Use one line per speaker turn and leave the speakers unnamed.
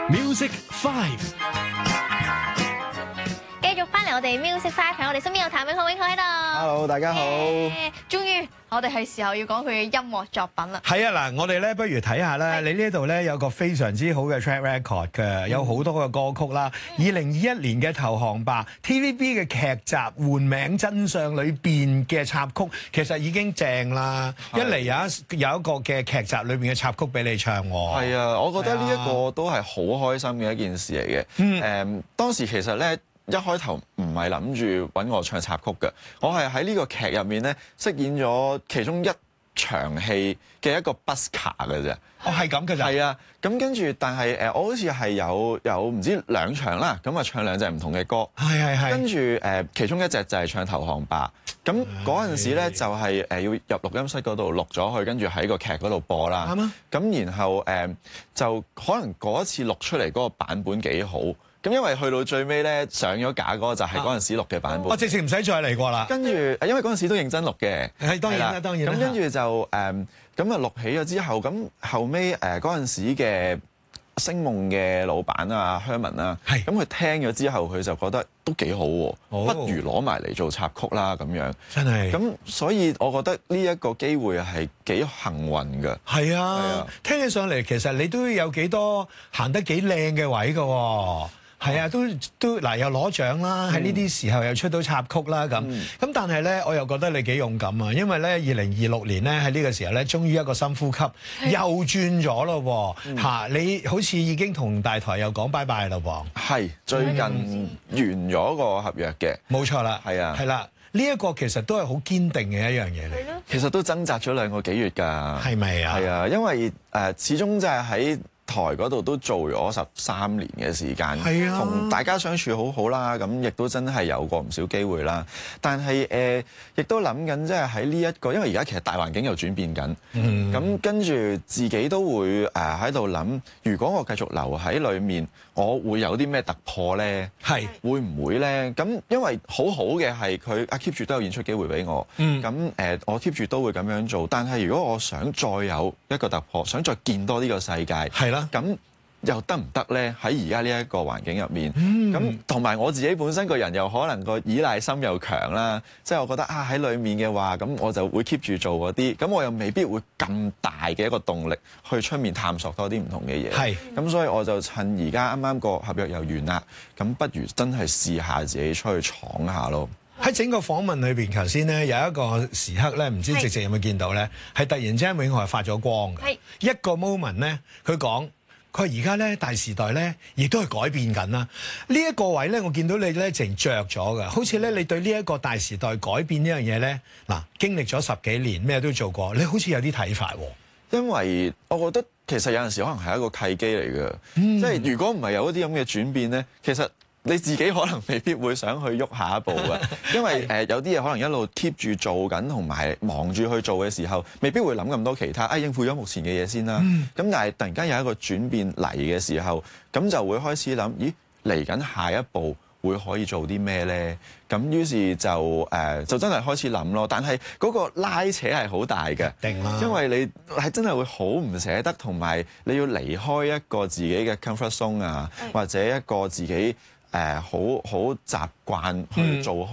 Music 5，
繼續翻嚟我哋 Music 5，喺我哋身邊有譚永浩喺度。
Hello， 大家好。
終於我哋係時候要講佢嘅音樂作品啦。
係啊嗱，我哋咧不如睇下咧，你呢度咧有個非常之好嘅 track record 嘅，有好多個歌曲啦。2021年嘅投降吧 TVB 嘅劇集《換名真相》裏邊嘅插曲，其實已經正啦。一嚟有一個嘅劇集裏邊嘅插曲俾你唱喎。
係啊，我覺得呢一個都係好開心嘅一件事嚟嘅。當時其實咧一開頭唔係諗住揾我唱插曲嘅，我係喺呢個劇入面咧飾演咗其中一場戲嘅一個 busker 嘅啫。
哦，係咁嘅咋？
係啊，咁跟住，但係我好似係有唔知2場啦，咁啊唱2隻唔同嘅歌。
係。
跟住其中一隻就係唱投降吧。咁嗰陣時咧就係要入錄音室嗰度錄咗佢，跟住喺個劇嗰度播啦。
啱啊。
咁然後就可能嗰一次錄出嚟嗰個版本幾好。咁因為去到最尾咧上咗架嗰個就係嗰陣時錄嘅版本。
我直情唔使再嚟過啦。
跟住因為嗰陣時都認真錄嘅。
係當然啦，當然啦。
咁跟住就咁啊錄起咗之後，咁後尾嗰陣時嘅星夢嘅老闆啊 Herman 啊，咁佢聽咗之後，佢就覺得都幾好喎，不如攞埋嚟做插曲啦咁樣。
真係。咁
所以我覺得呢一個機會係幾幸運㗎。
係啊，聽起上嚟其實你都有幾多行得幾靚嘅位㗎喎。係啊，都嗱又攞獎啦，喺呢啲時候又出到插曲啦咁。咁但係咧，我又覺得你幾勇敢啊，因為咧2026年咧喺呢個時候咧，終於一個深呼吸又轉咗咯喎嚇！你好似已經同大台又講拜拜啦喎。係
最近完咗個合約嘅。
冇錯啦。
係啊。
係啦，呢一個其實都係好堅定嘅一樣嘢嚟。
其實都掙扎咗2個幾月㗎。係咪啊？係啊，因為始終就係喺台嗰度都做咗13年嘅時間，同大家相處好好啦，咁亦都真係有過唔少機會啦。但係亦都諗緊，即係喺呢一個，因為而家其實大環境又轉變緊，咁跟住自己都會喺度諗，如果我繼續留喺裏面，我會有啲咩突破咧？係會唔會咧？咁因為好嘅係佢keep 住都有演出機會俾我，咁我 keep 住都會咁樣做。但係如果我想再有一個突破，想再見多呢個世界，咁又得唔得咧？喺而家呢一個環境入面，咁同埋我自己本身個人又可能個依賴心又強啦，即係我覺得喺裏面嘅話，咁我就會 keep 住做嗰啲，咁我又未必會咁大嘅一個動力去出面探索多啲唔同嘅嘢。咁所以我就趁而家啱啱個合約又完啦，咁不如真係試下自己出去闖下咯。
喺整個訪問裏邊，頭先咧有一個時刻咧，唔知直有冇見到咧，係突然之間永浩係發咗光嘅。一個 moment 咧，佢講佢而家咧大時代咧，亦都係改變緊啦。呢一個位咧，我見到你咧淨着咗㗎，好似咧你對呢一個大時代改變呢樣嘢咧，嗱經歷咗10幾年，咩都做過，你好似有啲睇法喎。
因為我覺得其實有陣時可能係一個契機嚟嘅，即係如果唔係有一啲咁嘅轉變咧，其實你自己可能未必會想去喐下一步嘅，因為有啲嘢可能一路 keep 住做緊，同埋忙住去做嘅時候，未必會諗咁多其他，應付咗目前嘅嘢先啦。咁但係突然間有一個轉變嚟嘅時候，咁就會開始諗，咦嚟緊下一步會可以做啲咩咧？咁於是就真係開始諗咯。但係嗰個拉扯係好大嘅，因為你係真係會好唔捨得，同埋你要離開一個自己嘅 comfort zone 啊，或者一個自己好習慣去做開